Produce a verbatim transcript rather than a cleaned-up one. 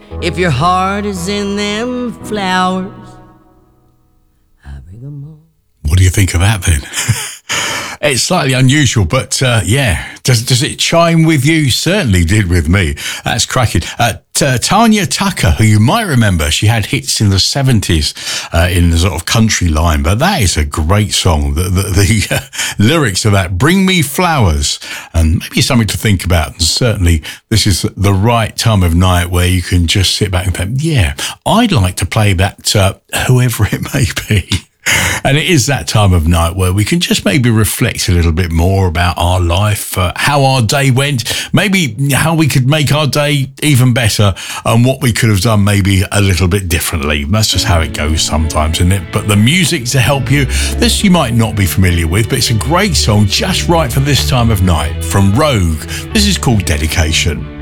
If your heart is in them flowers, I bring them all. What do you think of that then? It's slightly unusual, but uh, yeah, does does it chime with you? Certainly did with me. That's cracking. Uh, t- uh, Tanya Tucker, who you might remember, she had hits in the seventies uh, in the sort of country line, but that is a great song. The, the, the uh, lyrics of that, Bring Me Flowers, and maybe something to think about. And certainly this is the right time of night where you can just sit back and think, yeah, I'd like to play that, uh, whoever it may be. And it is that time of night where we can just maybe reflect a little bit more about our life, uh, how our day went, maybe how we could make our day even better, and what we could have done maybe a little bit differently. That's just how it goes sometimes, isn't it? But the music to help you, this you might not be familiar with, but it's a great song just right for this time of night from Rogue. This is called Dedication.